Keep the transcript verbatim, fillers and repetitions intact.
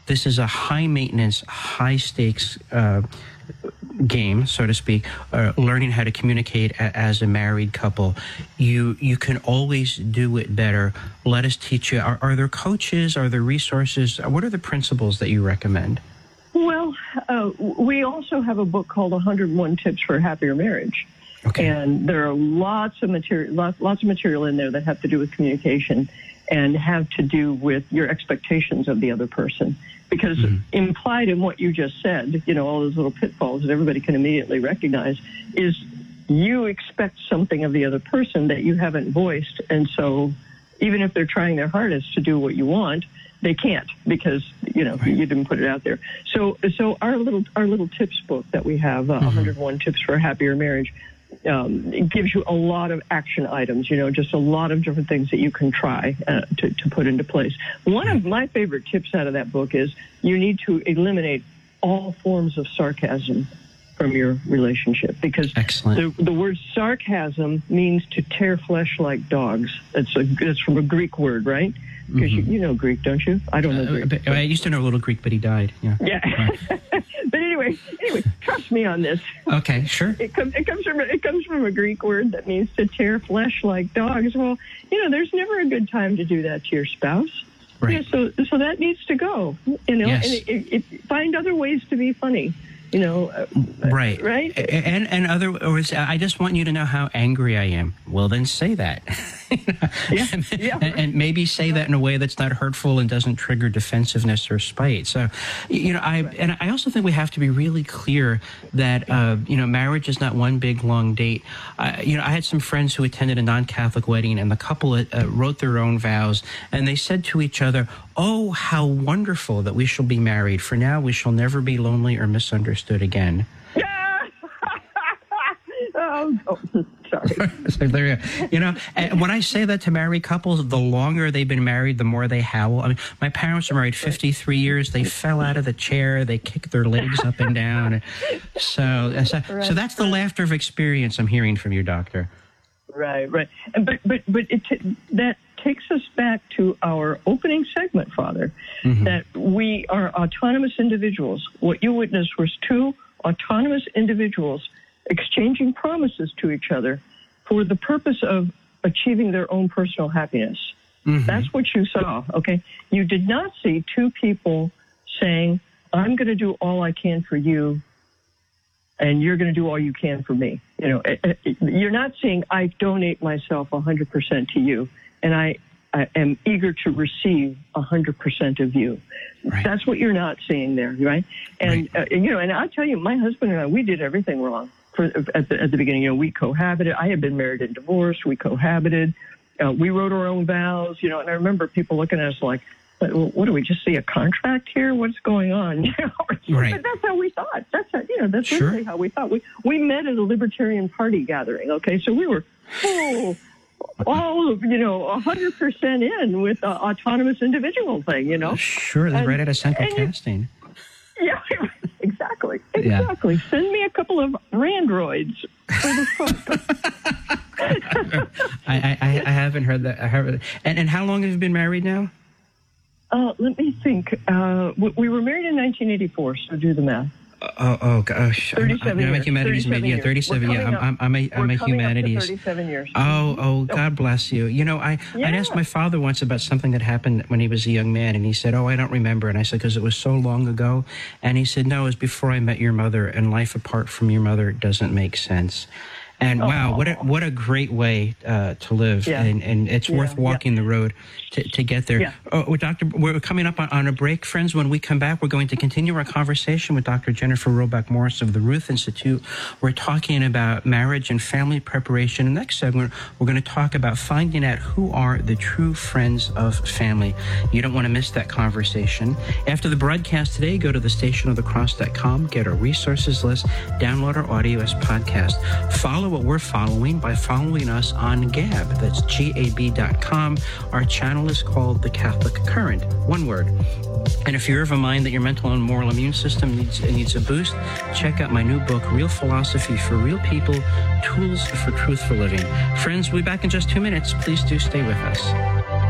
this is a high maintenance, high stakes uh, game, so to speak, uh, learning how to communicate a- as a married couple. You you can always do it better. Let us teach you. Are, are there coaches? Are there resources? What are the principles that you recommend? Well, uh, we also have a book called one hundred one Tips for a Happier Marriage. Okay. And there are lots of material, lots, lots of material in there that have to do with communication and have to do with your expectations of the other person. Because mm-hmm. implied in what you just said, you know, all those little pitfalls that everybody can immediately recognize, is you expect something of the other person that you haven't voiced. And so even if they're trying their hardest to do what you want, they can't because, you know, right. you didn't put it out there. So so our little our little tips book that we have, uh, mm-hmm. one hundred one Tips for a Happier Marriage, Um, it gives you a lot of action items, you know, just a lot of different things that you can try uh, to, to put into place. One of my favorite tips out of that book is you need to eliminate all forms of sarcasm from your relationship because the, the word sarcasm means to tear flesh like dogs. It's a it's from a Greek word, right? Because mm-hmm. you, you know Greek, don't you? I don't know Greek. Uh, I used to know a little Greek, but he died. Yeah. Yeah. Right. But anyway, anyway, trust me on this. Okay, sure. It comes it comes from it comes from a Greek word that means to tear flesh like dogs. Well, you know, there's never a good time to do that to your spouse. Right. Yeah, so so that needs to go. You know, yes. and it, it, it, find other ways to be funny. You know, uh, right, right, and and other. Or I just want you to know how angry I am. Well, then say that. yeah, and, yeah. And, and maybe say that in a way that's not hurtful and doesn't trigger defensiveness or spite. So, you know, I and I also think we have to be really clear that uh, you know, marriage is not one big long date. Uh, you know, I had some friends who attended a non-Catholic wedding, and the couple uh, wrote their own vows, and they said to each other, "Oh, how wonderful that we shall be married. For now, we shall never be lonely or misunderstood again." oh, oh, sorry. So there you go. You know, and when I say that to married couples, the longer they've been married, the more they howl. I mean, my parents were married fifty-three years. They fell out of the chair. They kicked their legs up and down. So, so, so that's the laughter of experience I'm hearing from you, Doctor. Right, right. And but but but it t- that takes us back to our opening segment, Father, mm-hmm. that we are autonomous individuals. What you witnessed was two autonomous individuals exchanging promises to each other for the purpose of achieving their own personal happiness. Mm-hmm. That's what you saw, okay? You did not see two people saying, I'm going to do all I can for you, and you're going to do all you can for me. You know, you're not saying, I donate myself one hundred percent to you, and I, I am eager to receive one hundred percent of you. Right. That's what you're not seeing there, right? And, right. Uh, you know, and I'll tell you, my husband and I, we did everything wrong for, at, the, at the beginning. You know, we cohabited. I had been married and divorced. We cohabited. Uh, we wrote our own vows, you know, and I remember people looking at us like, what, what do we just see a contract here? What's going on? You know? Right. But that's how we thought. That's how, you know, that's sure. really how we thought. We we met at a Libertarian Party gathering. Okay, so we were full, all of, you know, a hundred percent in with the autonomous individual thing. You know, sure, that's right out of Central Casting. Yeah, exactly, exactly. Yeah. Send me a couple of Randroids for the fun. I, I I haven't heard that. I heard, and and how long have you been married now? Uh, let me think. Uh, we, we were married in nineteen eighty-four, so do the math. Oh, oh gosh. thirty-seven I'm, I'm years. a humanities major. Yeah, thirty-seven. Yeah, I'm, I'm a, I'm a humanities. thirty-seven years. Oh, oh, God bless you. You know, I, yeah. I'd asked my father once about something that happened when he was a young man, and he said, oh, I don't remember. And I said, because it was so long ago. And he said, no, it was before I met your mother, and life apart from your mother doesn't make sense. And oh. wow, what a what a great way uh, to live, yeah. and, and it's yeah. worth walking yeah. the road to, to get there. Yeah. Oh, well, Doctor, we're coming up on, on a break, friends. When we come back, we're going to continue our conversation with Doctor Jennifer Roback Morris of the Ruth Institute. We're talking about marriage and family preparation. In the next segment, we're going to talk about finding out who are the true friends of family. You don't want to miss that conversation. After the broadcast today, go to the station of the cross dot com, get our resources list, download our audio as podcast. Follow what we're following by following us on Gab. That's G A B dot com. Our channel is called The Catholic Current. One word. And if you're of a mind that your mental and moral immune system needs, needs a boost, check out my new book, Real Philosophy for Real People, Tools for Truthful Living. Friends, we'll be back in just two minutes. Please do stay with us.